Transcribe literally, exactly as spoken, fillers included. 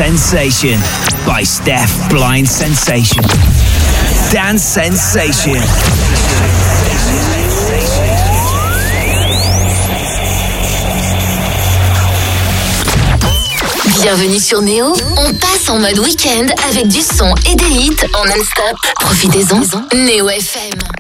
Sensation by Steph Blind Sensation. Dance Sensation. Bienvenue sur Néo, on passe en mode week-end avec du son et des hits en non-stop. Profitez-en, Néo F M.